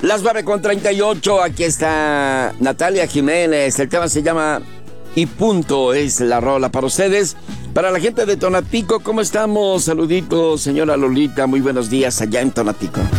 Las 9:38, aquí está Natalia Jiménez. El tema se llama Y Punto, es la rola para ustedes. Para la gente de Tonatico, ¿cómo estamos? Saluditos, señora Lolita, muy buenos días allá en Tonatico.